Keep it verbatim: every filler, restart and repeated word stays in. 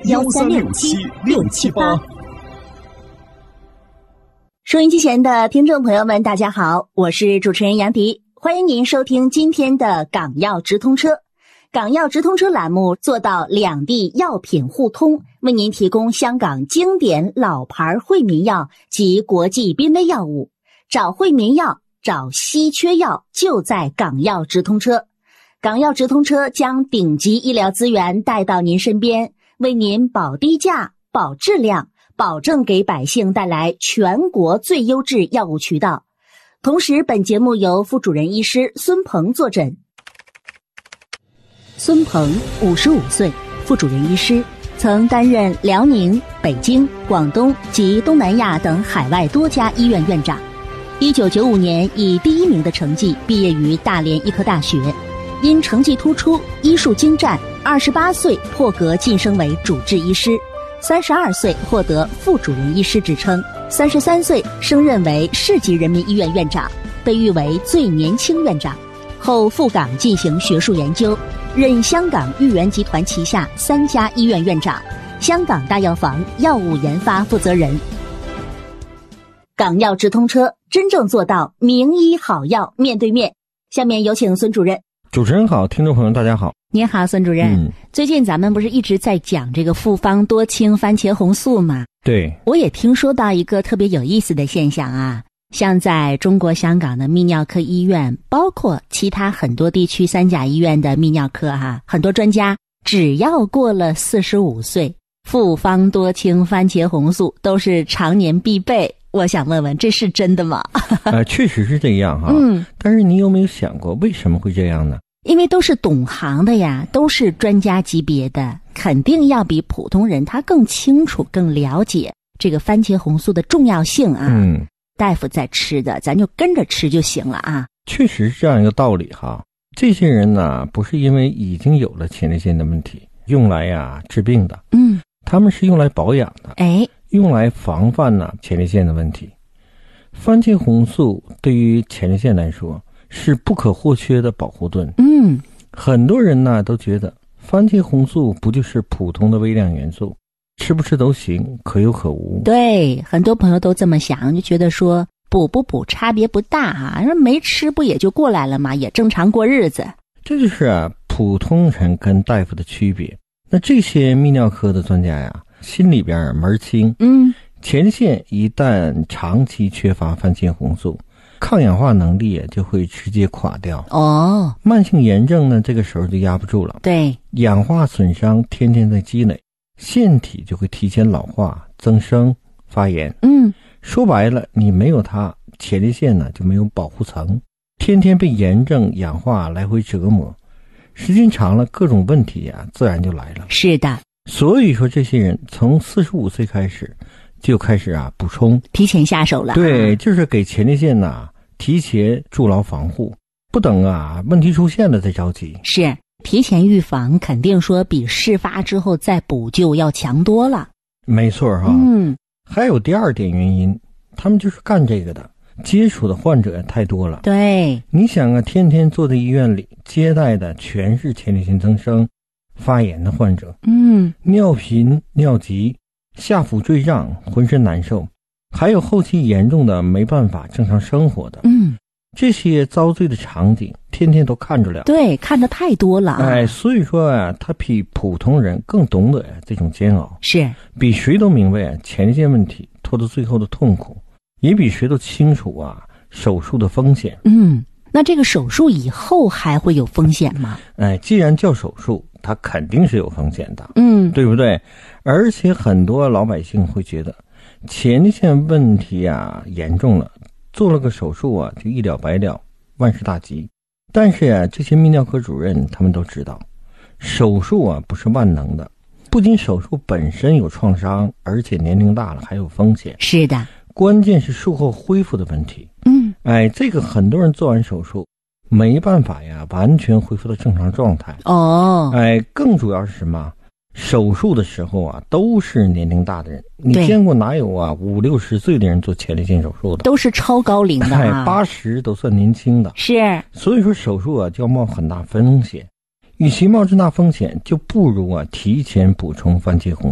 幺三六七六七八。 收音机前的听众朋友们，大家好，我是主持人杨迪，欢迎您收听今天的港药直通车。港药直通车栏目做到两地药品互通，为您提供香港经典老牌惠民药及国际濒危药物。找惠民药，找稀缺药，就在港药直通车。港药直通车将顶级医疗资源带到您身边，为您保低价、保质量，保证给百姓带来全国最优质药物渠道。同时，本节目由副主任医师孙鹏坐诊。孙鹏，五十五岁，副主任医师，曾担任辽宁、北京、广东及东南亚等海外多家医院院长。一九九五年以第一名的成绩毕业于大连医科大学，因成绩突出、医术精湛，二十八岁破格晋升为主治医师。三十二岁获得副主任医师职称，三十三岁升任为市级人民医院院长，被誉为最年轻院长。后赴港进行学术研究，任香港裕元集团旗下三家医院院长，香港大药房药物研发负责人。港药直通车，真正做到名医好药面对面。下面有请孙主任。 主持人好，听众朋友大家好。 您好，孙主任。嗯、最近咱们不是一直在讲这个复方多清番茄红素吗？ 对。 我也听说到一个特别有意思的现象啊，像在中国香港的泌尿科医院，包括其他很多地区三甲医院的泌尿科哈、啊，很多专家只要过了四十五岁，复方多清番茄红素都是常年必备。我想问问，这是真的吗？ 呃，确实是这样哈。嗯。但是你有没有想过，为什么会这样呢？ 因为都是懂行的呀，都是专家级别的，肯定要比普通人他更清楚、更了解这个番茄红素的重要性啊。嗯。大夫在吃的，咱就跟着吃就行了啊。 确实是这样一个道理哈。这些人呢，不是因为已经有了前列腺的问题，用来呀治病的。嗯。他们是用来保养的。哎。用来防范呢前列腺的问题。番茄红素对于前列腺来说是不可或缺的保护盾。嗯，很多人呢都觉得番茄红素不就是普通的微量元素，吃不吃都行，可有可无。 对，很多朋友都这么想，就觉得说补不补差别不大啊，说没吃不也就过来了嘛，也正常过日子。 这就是啊普通人跟大夫的区别。那这些泌尿科的专家呀，心里边门清。嗯，前列腺一旦长期缺乏番茄红素，抗氧化能力就会直接垮掉。哦，慢性炎症呢，这个时候就压不住了。对，氧化损伤天天在积累，腺体就会提前老化、增生、发炎。嗯，说白了，你没有它，前列腺呢就没有保护层，天天被炎症、氧化来回折磨，时间长了，各种问题啊，自然就来了。 是的。 所以说，这些人从四十五岁开始就开始啊补充， 提前下手了。 对，就是给前列腺呐、啊、提前筑牢防护，不等啊问题出现了再着急。 是，提前预防肯定说比事发之后再补救要强多了。 没错哈。嗯，还有第二点原因，他们就是干这个的，接触的患者太多了。 对， 你想啊，天天坐在医院里接待的全是前列腺增生、发炎的患者。嗯，尿频、尿急、下腹坠胀、浑身难受，还有后期严重的没办法正常生活的。嗯，这些遭罪的场景天天都看着了。 对，看得太多了。 哎，所以说啊，他比普通人更懂得这种煎熬， 是比谁都明白前列腺问题拖到最后的痛苦，也比谁都清楚啊手术的风险。 嗯，那这个手术以后还会有风险吗？ 哎，既然叫手术，它肯定是有风险的。嗯，对不对？而且很多老百姓会觉得前列腺问题啊严重了，做了个手术啊就一了百了，万事大吉。但是啊，这些泌尿科主任他们都知道，手术啊不是万能的，不仅手术本身有创伤，而且年龄大了还有风险。 是的， 关键是术后恢复的问题。嗯，哎，这个很多人做完手术没办法呀完全恢复到正常状态。哦，哎，更主要是什么？手术的时候啊都是年龄大的人，你见过哪有啊五六十岁的人做前列腺手术的？ 都是超高龄的、啊、 哎，八十都算年轻的。 是， 所以说手术啊就要冒很大风险，与其冒这大风险，就不如啊提前补充番茄红